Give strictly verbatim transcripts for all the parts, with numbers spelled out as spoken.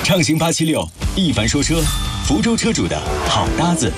畅行八七六，一凡说车，福州车主的好搭子。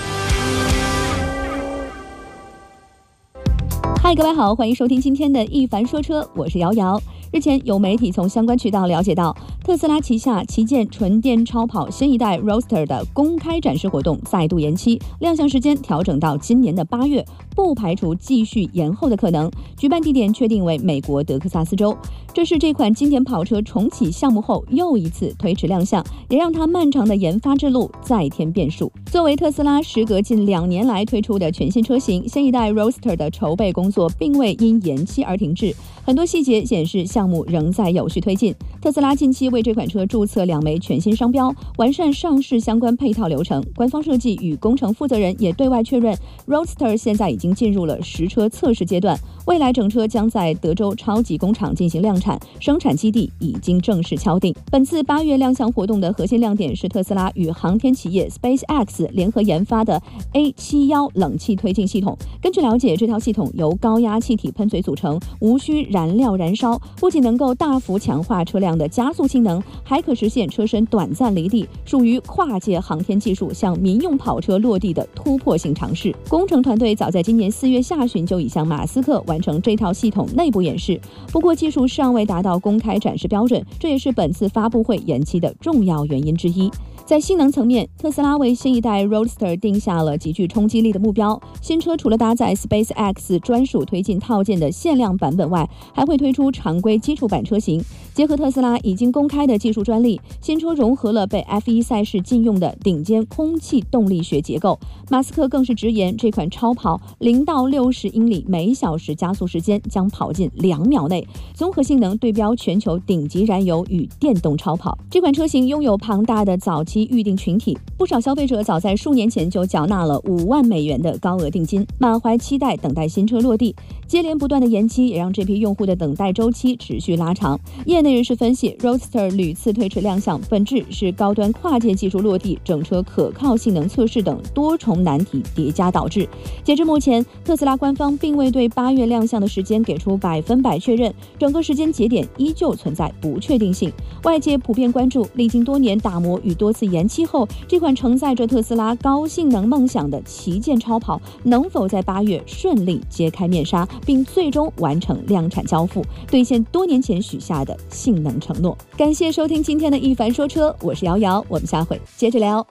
嗨，各位好，欢迎收听今天的一凡说车，我是瑶瑶。日前有媒体从相关渠道了解到，特斯拉旗下旗舰纯电超跑新一代 Roadster 的公开展示活动再度延期，亮相时间调整到今年的八月，不排除继续延后的可能。举办地点确定为美国德克萨斯州。这是这款经典跑车重启项目后又一次推迟亮相，也让它漫长的研发之路再添变数。作为特斯拉时隔近两年来推出的全新车型，新一代 Roadster 的筹备工作并未因延期而停滞，很多细节显示项目仍在有序推进。特斯拉近期为这款车注册两枚全新商标，完善上市相关配套流程。官方设计与工程负责人也对外确认 Roadster 现在已经进入了实车测试阶段，未来整车将在德州超级工厂进行量产，生产基地已经正式敲定。本次八月亮相活动的核心亮点是特斯拉与航天企业 SpaceX 联合研发的 A 七十一 冷气推进系统。根据了解，这套系统由高压气体喷嘴组成，无需燃料燃烧，不仅能够大幅强化车辆的加速性能，还可实现车身短暂离地，属于跨界航天技术向民用跑车落地的突破性尝试。工程团队早在今年四月下旬就已向马斯克完成这套系统内部演示，不过技术尚未达到公开展示标准，这也是本次发布会延期的重要原因之一。在性能层面，特斯拉为新一代 Roadster 定下了极具冲击力的目标。新车除了搭载 SpaceX 专属推进套件的限量版本外，还会推出常规基础版车型。结合特斯拉已经公开的技术专利，新车融合了被 F 一 赛事禁用的顶尖空气动力学结构。马斯克更是直言，这款超跑零到六十英里每小时加速时间将跑进两秒内，综合性能对标全球顶级燃油与电动超跑。这款车型拥有庞大的早期预定群体，不少消费者早在数年前就缴纳了五万美元的高额定金，满怀期待等待新车落地。接连不断的延期也让这批用户的等待周期持续拉长。业内人士分析， Roadster 屡次推迟亮相，本质是高端跨界技术落地、整车可靠性能测试等多重难题叠加导致。截至目前，特斯拉官方并未对八月亮相的时间给出百分百确认，整个时间节点依旧存在不确定性。外界普遍关注，历经多年打磨与多次延期后，这款承载着特斯拉高性能梦想的旗舰超跑能否在八月顺利揭开面纱，并最终完成量产交付，兑现多年前许下的性能承诺。感谢收听今天的一凡说车，我是瑶瑶，我们下回接着聊。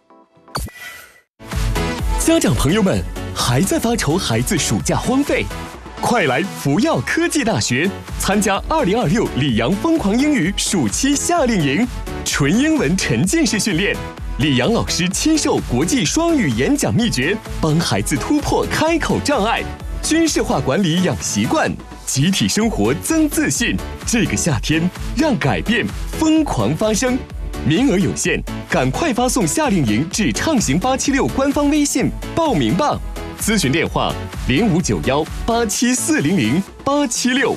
家长朋友们，还在发愁孩子暑假荒废？快来福耀科技大学参加二零二六里昂疯狂英语暑期夏令营，纯英文沉浸式训练，李阳老师亲授国际双语演讲秘诀，帮孩子突破开口障碍，军事化管理养习惯，集体生活增自信。这个夏天，让改变疯狂发生。名额有限，赶快发送夏令营至畅行八七六官方微信报名吧。咨询电话零五九幺八七四零零八七六。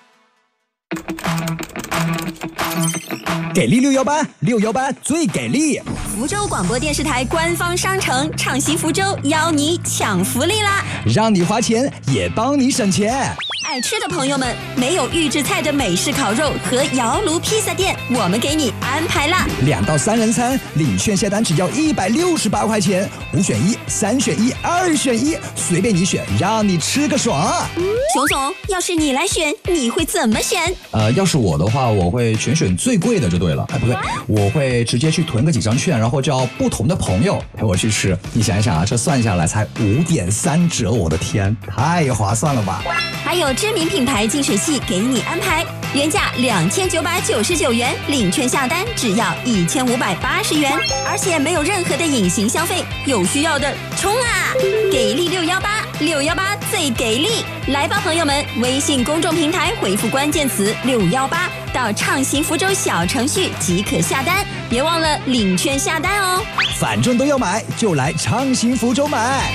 给力六幺八，六幺八最给力！ 福州广播电视台官方商城畅行福州邀你抢福利啦！ 让你花钱也帮你省钱。 爱吃的朋友们，没有预制菜的美式烤肉和窑炉披萨店，我们给你安排啦！ 两到三人餐，领券下单只要一百六十八块钱，五选一，三选一，二选一，随便你选，让你吃个爽。 熊总，要是你来选，你会怎么选？ 呃，要是我的话，我会全选最贵的就对了。哎，不对，我会直接去囤个几张券，然后叫不同的朋友陪我去吃。你想一想啊，这算下来才五点三折，我的天，太划算了吧！ 还有知名品牌净水器给你安排，原价两千九百九十九元，领券下单只要一千五百八十元，而且没有任何的隐形消费，有需要的冲啊！给力六幺八，六幺八最给力！来吧，朋友们，微信公众平台回复关键词六幺八到畅行福州小程序即可下单，别忘了领券下单哦。 反正都要买，就来畅行福州买。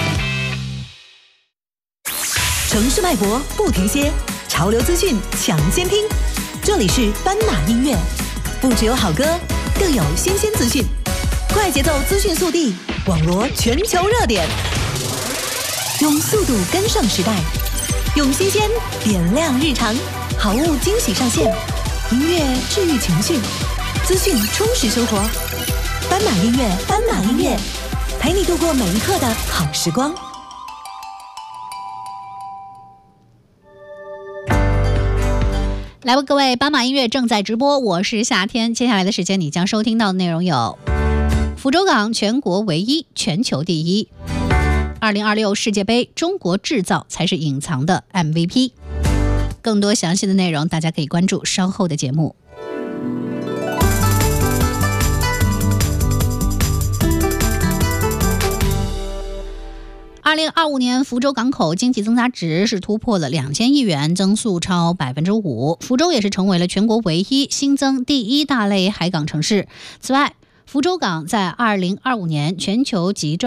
城市脉搏不停歇，潮流资讯抢先听。这里是斑马音乐，不只有好歌，更有新鲜资讯，快节奏资讯速递，网罗全球热点，用速度跟上时代，用新鲜点亮日常，好物惊喜上线，音乐治愈情绪， 资讯充实生活。斑马音乐，斑马音乐，陪你度过每一刻的好时光。 来吧，各位，斑马音乐正在直播，我是夏天。接下来的时间，你将收听到的内容有：福州港全国唯一，全球第一；二零二六世界杯，中国制造才是隐藏的 M V P。更多详细的内容，大家可以关注稍后的节目。二零二五年福州港口经济增加值是突破了两千亿元，增速超百分之五。福州也是成为了全国唯一新增第一大类海港城市。此外，福州港在二零二五年全球集